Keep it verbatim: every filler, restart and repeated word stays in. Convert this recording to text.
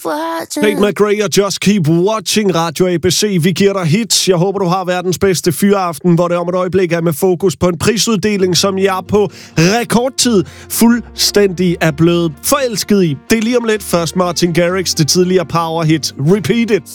Tate McRae og Just Keep Watching, Radio A B C. Vi giver dig hits. Jeg håber, du har verdens bedste fyraften, hvor det om et øjeblik er med fokus på en prisuddeling, som jeg på rekordtid fuldstændig er blevet forelsket i. Det er lige om lidt. Først Martin Garrix, det tidligere powerhit Repeat It.